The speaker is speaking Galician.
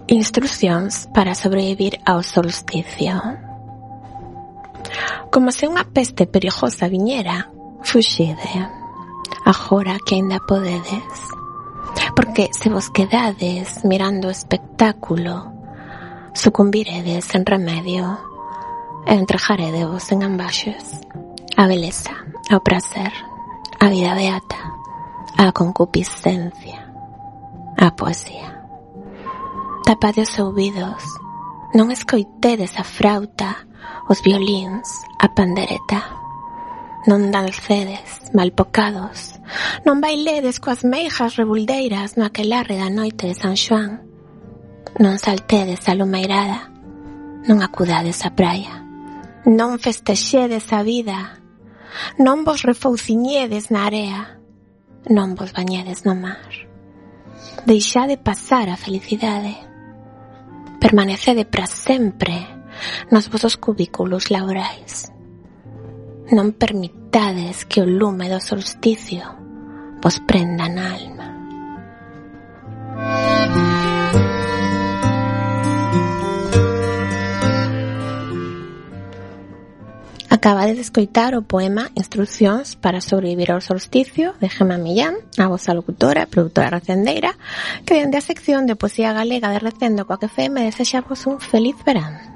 Instrucións para sobrevivir ao solsticio. Como se unha peste perigosa viñera, fuxide, agora que aínda podedes. Porque se vos quedades mirando o espectáculo, sucumbiredes en remedio e entregaredevos en ambaxes a beleza, ao prazer, a vida beata, a concupiscencia, a poesía. Tapade os ouvidos, non escoitedes a frauta, os violíns, a pandereta. Non dancedes, malpocados, non bailedes coas meijas rebuldeiras no aquelarre da noite de San Xoán. Non saltedes a lumeirada, non acudades á praia. Non festexedes a vida, non vos refouciñedes na area, non vos bañedes no mar. Deixade pasar a felicidade. Permanecede para sempre nos vosos cubículos laborais. Non permitades que o lume do solsticio vos prenda na alma. Acabades de escoitar o poema Instrucións para sobrevivir ao solsticio de Gemma Millán, a vosa locutora e produtora recendeira, que dende a sección de poesía galega de Recendo coa FM desexarvos un feliz verán.